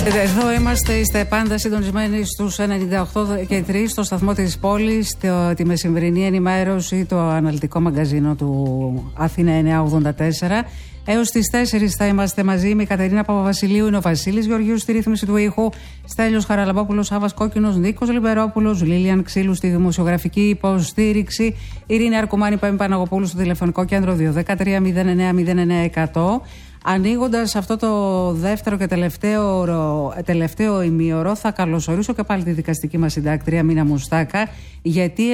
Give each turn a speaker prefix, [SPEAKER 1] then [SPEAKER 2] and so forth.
[SPEAKER 1] Εδώ είμαστε, είστε πάντα συντονισμένοι στους 98 και 3 στο σταθμό της πόλης, τη μεσημβρινή ενημέρωση, το αναλυτικό μαγκαζίνο του Αθήνα 984. Έως τις 4 θα είμαστε μαζί. Είμαι η Κατερίνα Παπαβασιλείου, είναι ο Βασίλης Γεωργίου στη ρύθμιση του ήχου, Στέλιος Χαραλαμπόπουλος, Σάββας Κόκκινος, Νίκος Λιμπερόπουλος, Λίλιαν Ξύλου στη δημοσιογραφική υποστήριξη, Ειρήνη Αρκουμάνη, Παΐμη Παναγοπούλου στο τηλεφωνικό κέντρο 213-09-09-100. Ανοίγοντας αυτό το δεύτερο και τελευταίο ημίωρο, θα καλωσορίσω και πάλι τη δικαστική μας συντάκτρια Μίνα Μουστάκα, γιατί